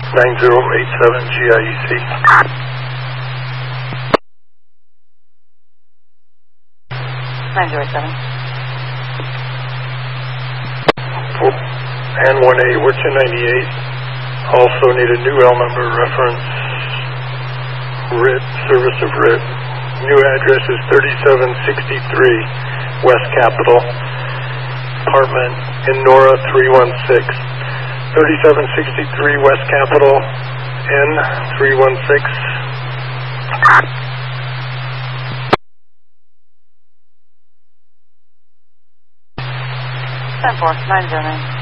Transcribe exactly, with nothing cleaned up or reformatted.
nine zero eight seven G I E C. nine zero eight seven. And one eight, Witchin ninety-eight. Also need a new L number reference. R I T, service of R I T. New address is thirty-seven sixty-three West Capitol, apartment in Nora three one six. thirty-seven sixty-three West Capitol, N three one six. ten four, nine zero nine.